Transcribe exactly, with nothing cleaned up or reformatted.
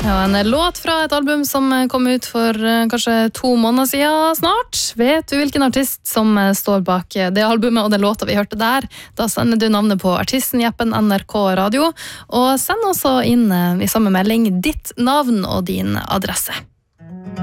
Ja, en låt fra et album som kom ut for eh, kanskje to måneder siden snart. Vet du hvilken artist som eh, står bak det albumet og den låta vi hørte der? Da sender du navnet på artisten i appen N R K Radio, og send også inn eh, i samme melding ditt navn og din adresse.